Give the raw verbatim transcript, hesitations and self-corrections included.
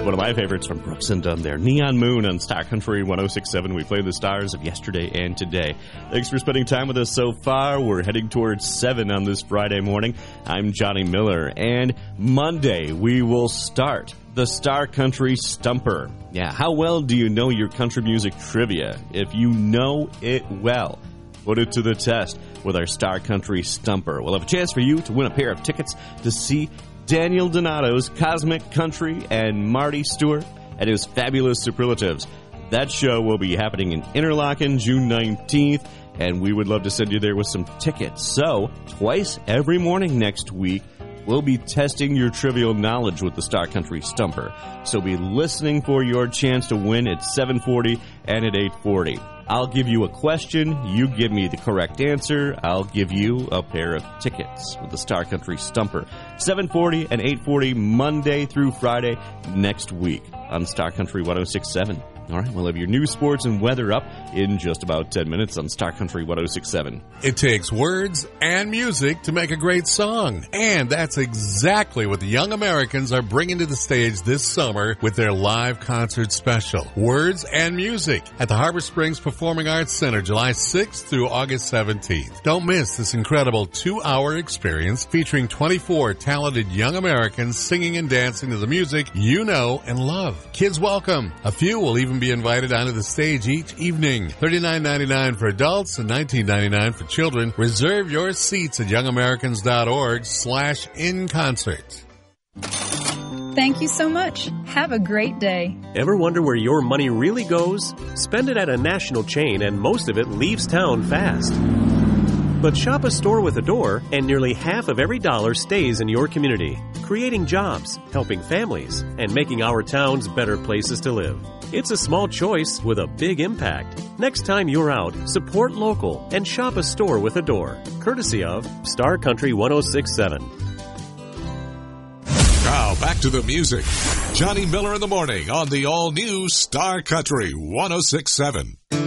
One of my favorites from Brooks and Dunn there. Neon Moon on Star Country one oh six point seven. We play the stars of yesterday and today. Thanks for spending time with us so far. We're heading towards seven on this Friday morning. I'm Johnny Miller. And Monday, we will start the Star Country Stumper. Yeah, how well do you know your country music trivia? If you know it well, put it to the test with our Star Country Stumper. We'll have a chance for you to win a pair of tickets to see Daniel Donato's Cosmic Country and Marty Stewart at his Fabulous Superlatives. That show will be happening in Interlaken June nineteenth, and we would love to send you there with some tickets. So, twice every morning next week, we'll be testing your trivial knowledge with the Star Country Stumper. So be listening for your chance to win at seven forty and at eight forty. I'll give you a question, you give me the correct answer, I'll give you a pair of tickets with the Star Country Stumper. seven forty and eight forty Monday through Friday next week on Star Country one oh six point seven. All right, we'll have your news, sports, and weather up in just about ten minutes on Star Country one oh six point seven. It takes words and music to make a great song. And that's exactly what the Young Americans are bringing to the stage this summer with their live concert special, Words and Music, at the Harbor Springs Performing Arts Center, July sixth through August seventeenth. Don't miss this incredible two-hour experience featuring twenty-four talented young Americans singing and dancing to the music you know and love. Kids welcome. A few will even be invited onto the stage each evening. thirty-nine ninety-nine for adults and nineteen ninety-nine for children. Reserve your seats at youngamericans.org slash in concert. Thank you so much. Have a great day. Ever wonder where your money really goes? Spend it at a national chain and most of it leaves town fast. But shop a store with a door and nearly half of every dollar stays in your community, creating jobs, helping families, and making our towns better places to live. It's a small choice with a big impact. Next time you're out, support local and shop a store with a door. Courtesy of Star Country one oh six point seven. Now back to the music. Johnny Miller in the morning on the all-new Star Country one oh six point seven.